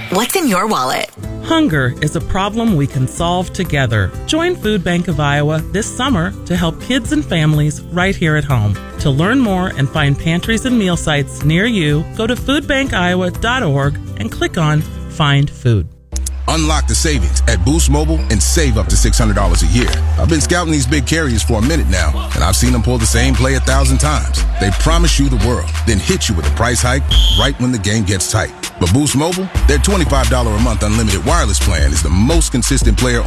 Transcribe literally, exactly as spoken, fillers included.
What's in your wallet? Hunger is a problem we can solve together. Join Food Bank of Iowa this summer to help kids and families right here at home. To learn more and find pantries and meal sites near you, go to food bank iowa dot org and click on Find Food. Unlock the savings at Boost Mobile and save up to six hundred dollars a year. I've been scouting these big carriers for a minute now, and I've seen them pull the same play a thousand times. They promise you the world, then hit you with a price hike right when the game gets tight. But Boost Mobile, their twenty-five dollars a month unlimited wireless plan is the most consistent player